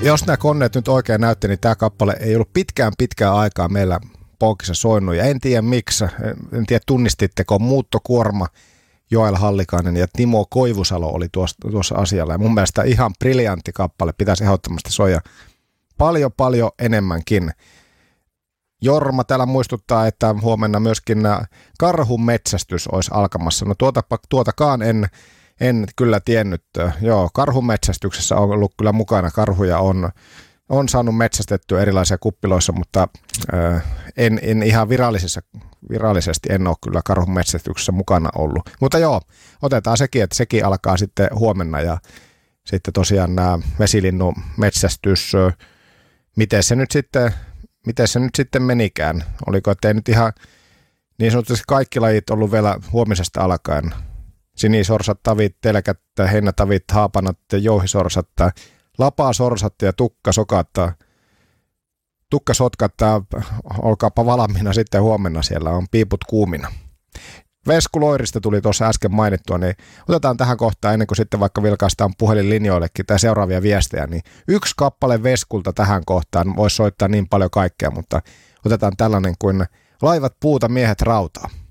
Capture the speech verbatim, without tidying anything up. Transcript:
Jos nämä koneet nyt oikein näytti, niin tämä kappale ei ollut pitkään pitkään aikaa meillä Poukissa soinut. Ja en tiedä miksi, en tiedä tunnistitteko, Muuttokuorma, Joel Hallikainen ja Timo Koivusalo oli tuossa, tuossa asialla. Ja mun mielestä ihan briljantti kappale, pitäisi ehdottomasti soja paljon paljon enemmänkin. Jorma täällä muistuttaa, että huomenna myöskin karhun metsästys olisi alkamassa. No tuota, tuotakaan en, en kyllä tiennyt. Joo, karhun metsästyksessä on ollut kyllä mukana. Karhuja on, on saanut metsästettyä erilaisia kuppiloissa, mutta äh, en, en ihan virallisessa, virallisesti en ole kyllä karhun metsästyksessä mukana ollut. Mutta joo, otetaan sekin, että sekin alkaa sitten huomenna ja sitten tosiaan nämä vesilinnun metsästys, miten se nyt sitten... Miten se nyt sitten menikään? Oliko, ettei nyt ihan niin sanotusti kaikki lajit ollut vielä huomisesta alkaen? Sinisorsat, tavit, telkät, heinätavit, haapanat, jouhisorsat, lapasorsat ja tukkasokat. Tukkasotkat, olkaapa valmiina sitten huomenna, siellä on piiput kuumina. Vesku Loirista tuli tuossa äsken mainittua, niin otetaan tähän kohtaan ennen kuin sitten vaikka vilkaistaan puhelinlinjoillekin tai seuraavia viestejä, niin yksi kappale Veskulta tähän kohtaan, voisi soittaa niin paljon kaikkea, mutta otetaan tällainen kuin Laivat puuta, miehet rautaa.